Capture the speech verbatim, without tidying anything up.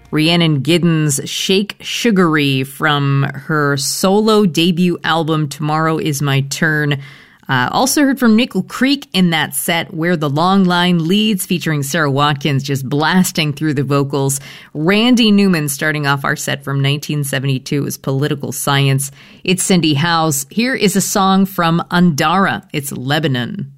Rhiannon Giddens' Shake Sugary from her solo debut album, Tomorrow Is My Turn. Uh, also heard from Nickel Creek in that set, Where the Long Line Leads, featuring Sarah Watkins just blasting through the vocals. Randy Newman starting off our set from nineteen seventy-two is Political Science. It's Cindy Howes. Here is a song from Andara. It's Lebanon.